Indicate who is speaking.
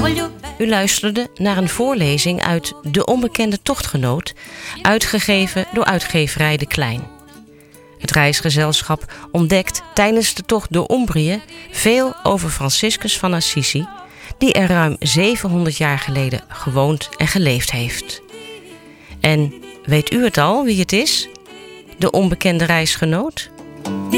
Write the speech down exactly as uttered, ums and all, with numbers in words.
Speaker 1: U luisterde naar een voorlezing uit De Onbekende Tochtgenoot, uitgegeven door uitgeverij De Klein. Het reisgezelschap ontdekt tijdens de tocht door Umbrië veel over Franciscus van Assisi, die er ruim zevenhonderd jaar geleden gewoond en geleefd heeft. En weet u het al wie het is? De onbekende reisgenoot?